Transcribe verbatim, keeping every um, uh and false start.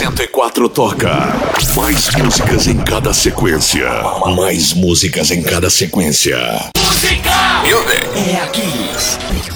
cento e quatro toca mais músicas em cada sequência. Mais músicas em cada sequência. Música! É aqui.